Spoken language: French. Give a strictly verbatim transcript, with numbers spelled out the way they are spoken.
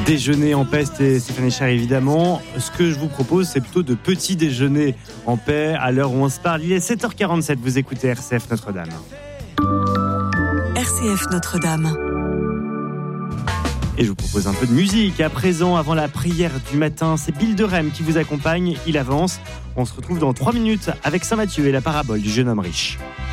Déjeuner en paix, c'était Stéphanie Cher évidemment. Ce que je vous propose, c'est plutôt de petit déjeuner en paix à l'heure où on se parle. Il est sept heures quarante-sept, vous écoutez R C F Notre-Dame. R C F Notre-Dame. Et je vous propose un peu de musique. À présent, avant la prière du matin, c'est Bill de Rem qui vous accompagne. Il avance. On se retrouve dans trois minutes avec Saint Matthieu et la parabole du jeune homme riche.